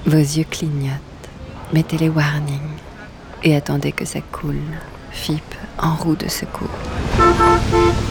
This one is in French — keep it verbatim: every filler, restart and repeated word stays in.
Vos yeux clignotent, mettez les warnings et attendez que ça coule, F I P en roue de secours.